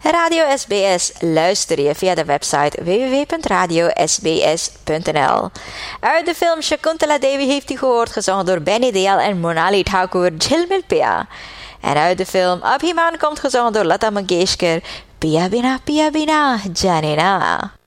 Radio SBS luister je via de website www.radiosbs.nl. Uit de film Shakuntala Devi heeft u gehoord, gezongen door Benny Dayal en Monali Thakur, Jhilmil Piya. En uit de film Abhiman komt gezongen door Lata Mangeshkar, Piya Bina Jane Na.